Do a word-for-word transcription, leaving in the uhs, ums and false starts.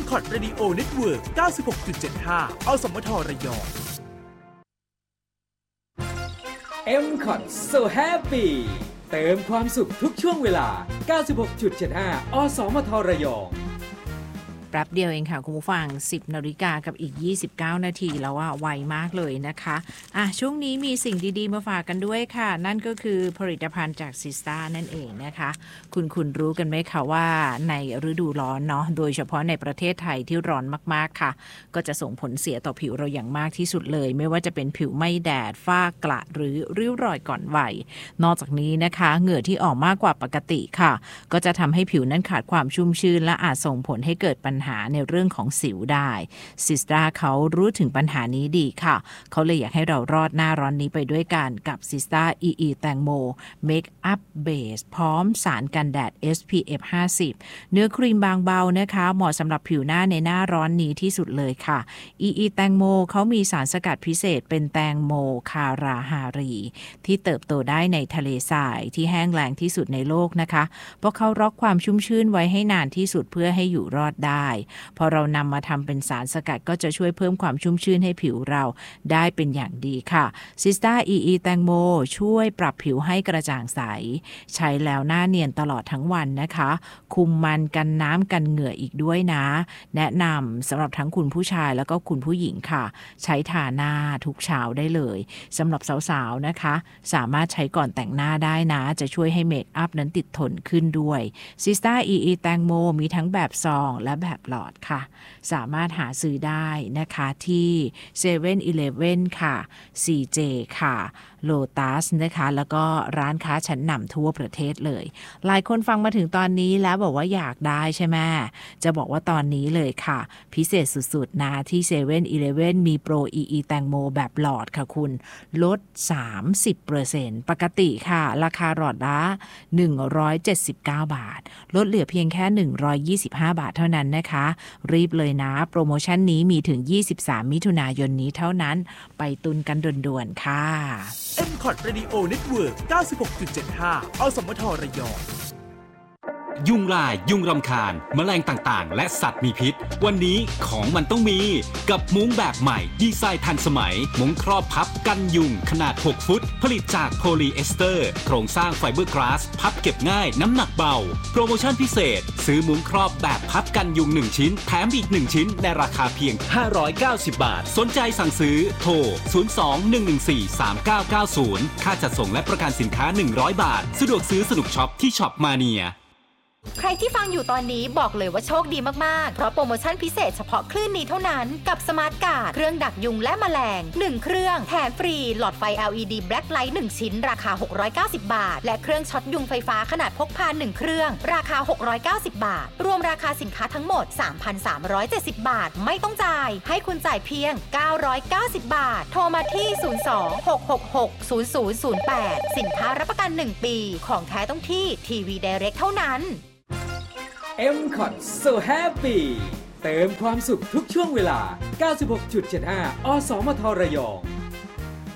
คอท Radio Network เก้าสิบหกจุดเจ็ดห้า อสมทระยองเอ็ม คอท So Happy เติมความสุขทุกช่วงเวลา เก้าสิบหกจุดเจ็ดห้า อสมทระยองแป๊บเดียวเองค่ะคุณผู้ฟัง สิบนาฬิกากับอีกยี่สิบเก้านาทีแล้วว่าไวมากเลยนะคะอ่ะช่วงนี้มีสิ่งดีๆมาฝากกันด้วยค่ะนั่นก็คือผลิตภัณฑ์จากซิสตานั่นเองนะคะคุณคุณรู้กันไหมคะว่าในฤดูร้อนเนาะโดยเฉพาะในประเทศไทยที่ร้อนมากๆค่ะก็จะส่งผลเสียต่อผิวเราอย่างมากที่สุดเลยไม่ว่าจะเป็นผิวไม่แดดฝ้ากระหรือริ้วรอยก่อนวัยนอกจากนี้นะคะเหงื่อที่ออกมากกว่าปกติค่ะก็จะทำให้ผิวนั้นขาดความชุ่มชื้นและอาจส่งผลให้เกิดปัญหาในเรื่องของสิวได้ซิสตาเขารู้ถึงปัญหานี้ดีค่ะเขาเลยอยากให้เรารอดหน้าร้อนนี้ไปด้วยกันกับซิสตา อี อี แตงโมเมคอัพเบสพร้อมสารกันแดด เอส พี เอฟ ห้าสิบเนื้อครีมบางเบานะคะเหมาะสำหรับผิวหน้าในหน้าร้อนนี้ที่สุดเลยค่ะ อี อี แตงโมเขามีสารสกัดพิเศษเป็นแตงโมคาราฮารีที่เติบโตได้ในทะเลทรายที่แห้งแล้งที่สุดในโลกนะคะเพราะเขาร็อกความชุ่มชื้นไว้ให้นานที่สุดเพื่อให้อยู่รอดได้พอเรานำมาทำเป็นสารสกัดก็จะช่วยเพิ่มความชุ่มชื้นให้ผิวเราได้เป็นอย่างดีค่ะซิสตา อี อี แตงโมช่วยปรับผิวให้กระจ่างใสใช้แล้วหน้าเนียนตลอดทั้งวันนะคะคุมมันกันน้ำกันเหงื่ออีกด้วยนะแนะนำสำหรับทั้งคุณผู้ชายแล้วก็คุณผู้หญิงค่ะใช้ทาหน้าทุกเช้าได้เลยสำหรับสาวๆนะคะสามารถใช้ก่อนแต่งหน้าได้นะจะช่วยให้เมคอัพนั้นติดทนขึ้นด้วยซิสตา อี อี แตงโมมีทั้งแบบซองและแบบหลอดค่ะสามารถหาซื้อได้นะคะที่เซเว่นอีเลฟเว่นค่ะ ซี เจ ค่ะโลตัสนะคะแล้วก็ร้านค้าชั้นนำทั่วประเทศเลยหลายคนฟังมาถึงตอนนี้แล้วบอกว่าอยากได้ใช่ไหมจะบอกว่าตอนนี้เลยค่ะพิเศษสุดๆนะที่เซเว่นอีเลฟเว่นมีโปร อี อี แตงโมแบบหลอดค่ะคุณลด สามสิบเปอร์เซ็นต์ ปกติค่ะราคาหลอดละหนึ่งร้อยเจ็ดสิบเก้าบาทลดเหลือเพียงแค่หนึ่งร้อยยี่สิบห้าบาทเท่านั้นนะคะรีบเลยนะโปรโมชั่นนี้มีถึงยี่สิบสามมิถุนายนนี้เท่านั้นไปตุนกันด่วนๆค่ะเอ็ม คอท Radio Network เก้าสิบหกจุดเจ็ดห้า อสมทระยองยุงลายยุงรำคาญแมลงต่างๆและสัตว์มีพิษวันนี้ของมันต้องมีกับมุ้งแบบใหม่ดีไซน์ทันสมัยมุ้งครอบพับกันยุงขนาดหกฟุตผลิตจากโพลีเอสเตอร์โครงสร้างไฟเบอร์กลาสพับเก็บง่ายน้ำหนักเบาโปรโมชั่นพิเศษซื้อมุ้งครอบแบบพับกันยุงหนึ่งชิ้นแถมอีกหนึ่งชิ้นในราคาเพียงห้าร้อยเก้าสิบบาทสนใจสั่งซื้อโทรศูนย์ สอง หนึ่ง หนึ่ง สี่ สาม เก้า เก้า ศูนย์ค่าจัดส่งและประกันสินค้าหนึ่งร้อยบาทสะดวกซื้อสนุกช็อปที่ช็อปมาเนียใครที่ฟังอยู่ตอนนี้บอกเลยว่าโชคดีมากๆเพราะโปรโมชั่นพิเศษเฉพาะคลื่นนี้เท่านั้นกับสมาร์ทการ์ดเครื่องดักยุงและแมลงหนึ่งเครื่องแถมฟรีหลอดไฟ แอล อี ดี Black Light หนึ่งชิ้นราคาหกร้อยเก้าสิบบาทและเครื่องช็อตยุงไฟฟ้าขนาดพกพาหนึ่งเครื่องราคาหกร้อยเก้าสิบบาทรวมราคาสินค้าทั้งหมด สามพันสามร้อยเจ็ดสิบบาทไม่ต้องจ่ายให้คุณจ่ายเพียงเก้าร้อยเก้าสิบบาทโทรมาที่ศูนย์ สอง หก หก หก ศูนย์ ศูนย์ ศูนย์ แปดสินค้ารับประกันหนึ่งปีของแท้ต้องที่ทีวี Direct เท่านั้นเอ็ม คอท So Happy เติมความสุขทุกช่วงเวลา เก้าสิบหกจุดเจ็ดห้า อสมทระยอง